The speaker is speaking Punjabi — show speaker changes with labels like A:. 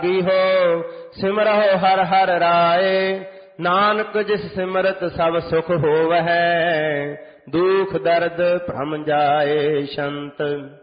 A: ਹੋ ਸਿਮਰਹੁ ਹਰ ਹਰ ਰਾਏ। ਨਾਨਕ ਜਿਸ ਸਿਮਰਤ ਸਭ ਸੁਖ ਹੋਵੈ, ਦੁਖ ਦਰਦ ਭ੍ਰਮ ਜਾਏ। ਸ਼ੰਤ